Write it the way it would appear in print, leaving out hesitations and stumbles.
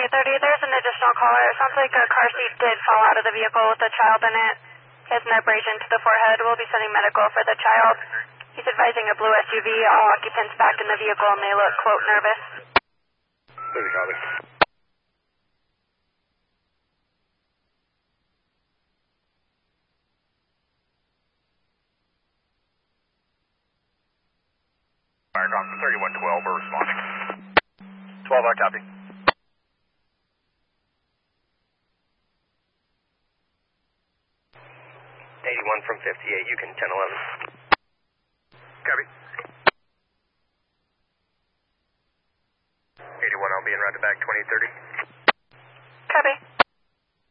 2030, there's an additional caller. It sounds like a car seat did fall out of the vehicle with a child in it. He has an abrasion to the forehead. We'll be sending medical for the child. He's advising a blue SUV. All occupants back in the vehicle and they look, quote, nervous. 30 copy. Firecom from 3112, we're responding. 12-hour copy. 81 from 58, you can 1011. Copy. 81, I'll be en route to back 2030. Copy.